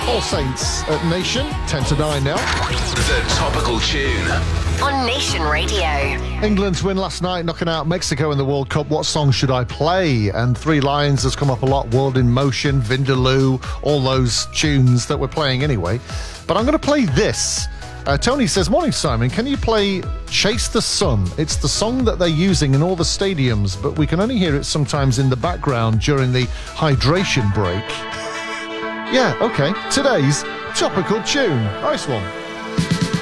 All Saints at Nation, 10 to 9 now. The topical tune on Nation Radio. England's win last night, knocking out Mexico in the World Cup. What song should I play? And Three Lions has come up a lot. World in Motion, Vindaloo, all those tunes that we're playing anyway. But I'm going to play this. Tony says, morning Simon, can you play Chase the Sun? It's the song that they're using in all the stadiums, but we can only hear it sometimes in the background during the hydration break. Yeah, okay. Today's topical tune. Nice one.